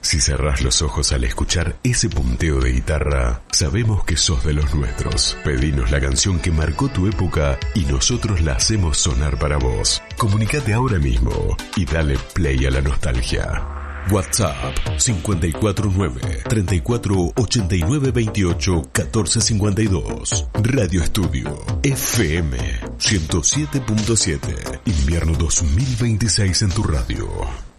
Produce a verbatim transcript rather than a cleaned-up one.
Si cerrás los ojos al escuchar ese punteo de guitarra, sabemos que sos de los nuestros. Pedinos la canción que marcó tu época y nosotros la hacemos sonar para vos. Comunicate ahora mismo y dale play a la nostalgia. WhatsApp cinco cuatro nueve, treinta y cuatro, ochenta y nueve, veintiocho, catorce cincuenta y dos. Radio Estudio F M ciento siete punto siete. Invierno dos mil veintiséis en tu radio.